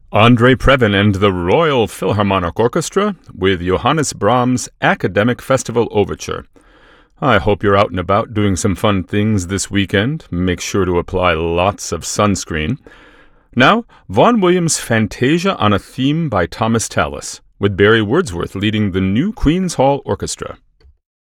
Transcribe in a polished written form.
Andre Previn and the Royal Philharmonic Orchestra with Johannes Brahms' Academic Festival Overture. I hope you're out and about doing some fun things this weekend. Make sure to apply lots of sunscreen. Now, Vaughan Williams' Fantasia on a Theme by Thomas Tallis, with Barry Wordsworth leading the New Queen's Hall Orchestra.